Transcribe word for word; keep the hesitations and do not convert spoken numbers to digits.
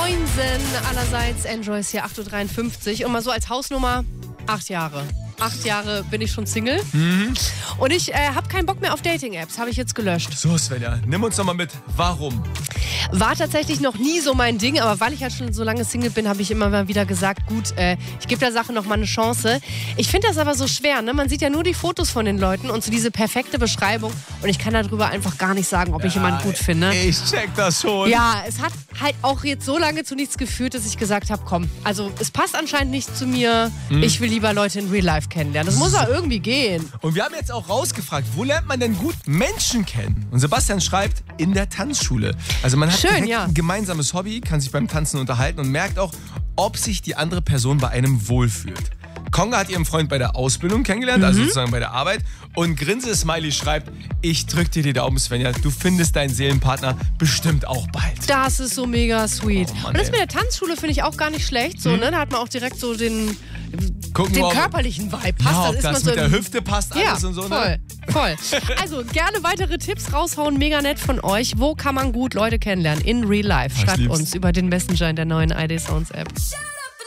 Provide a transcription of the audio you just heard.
Moinsen allerseits, Enjoys hier, acht Uhr dreiundfünfzig. Und mal so als Hausnummer, acht Jahre. Acht Jahre bin ich schon Single. Mhm. Und ich äh, habe keinen Bock mehr auf Dating-Apps, habe ich jetzt gelöscht. So, Svenja, nimm uns doch mal mit. Warum? War tatsächlich noch nie so mein Ding, aber weil ich halt schon so lange Single bin, habe ich immer mal wieder gesagt, gut, äh, ich gebe der Sache noch mal eine Chance. Ich finde das aber so schwer, ne? Man sieht ja nur die Fotos von den Leuten und so diese perfekte Beschreibung und ich kann darüber einfach gar nicht sagen, ob ja, ich jemanden gut finde. Ich check das schon. Ja, es hat halt auch jetzt so lange zu nichts geführt, dass ich gesagt habe, komm, also es passt anscheinend nicht zu mir, hm. ich will lieber Leute in Real Life kennenlernen. Das muss ja irgendwie gehen. Und wir haben jetzt auch rausgefragt, wo lernt man denn gut Menschen kennen? Und Sebastian schreibt, in der Tanzschule. Also man hat Schön, direkt ja. ein gemeinsames Hobby, kann sich beim Tanzen unterhalten und merkt auch, ob sich die andere Person bei einem wohlfühlt. Konga hat ihren Freund bei der Ausbildung kennengelernt, mhm. also sozusagen bei der Arbeit. Und Grinse-Smiley schreibt, ich drück dir die Daumen, Svenja, du findest deinen Seelenpartner bestimmt auch bald. Das ist so mega sweet. Oh Mann, und das ey. mit der Tanzschule finde ich auch gar nicht schlecht. So, hm. ne? Da hat man auch direkt so den, Gucken den wir, körperlichen Vibe. Passt, ja, das ob ist das man so mit der im, Hüfte passt ja, alles und so. voll, Ne? voll. Also gerne weitere Tipps raushauen, mega nett von euch. Wo kann man gut Leute kennenlernen in Real Life? Schreibt uns über den Messenger in der neuen I D Sounds App.